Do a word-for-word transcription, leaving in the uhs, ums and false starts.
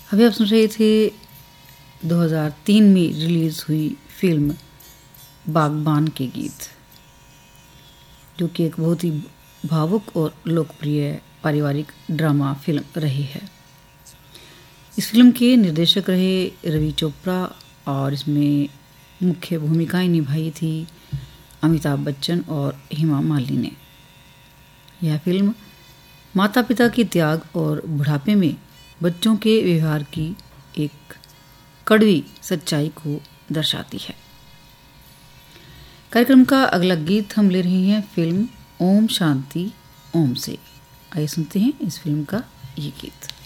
अभी आप सुन रहे थे दो हज़ार तीन में रिलीज़ हुई फिल्म बागबान के गीत, जो कि एक बहुत ही भावुक और लोकप्रिय पारिवारिक ड्रामा फिल्म रही है। इस फिल्म के निर्देशक रहे रवि चोपड़ा और इसमें मुख्य भूमिकाएं निभाई थी अमिताभ बच्चन और हेमा मालिनी ने। यह फिल्म माता पिता के त्याग और बुढ़ापे में बच्चों के व्यवहार की एक कड़वी सच्चाई को दर्शाती है। कार्यक्रम का अगला गीत हम ले रहे हैं फिल्म ओम शांति ओम से। आइए सुनते हैं इस फिल्म का ये गीत।